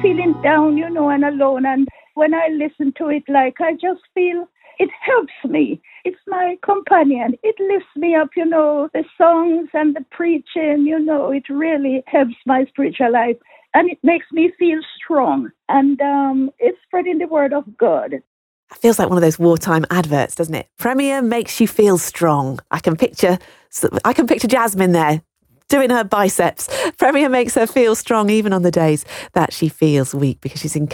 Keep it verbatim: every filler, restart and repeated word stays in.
feeling down, you know, and alone. And when I listen to it, like, I just feel it helps me. It's my companion. It lifts me up, you know, the songs and the preaching, you know, it really helps my spiritual life. And it makes me feel strong. And um, it's spreading the word of God. It feels like one of those wartime adverts, doesn't it? Premier makes you feel strong. I can picture, I can picture Jasmine there doing her biceps. Premier makes her feel strong even on the days that she feels weak because she's in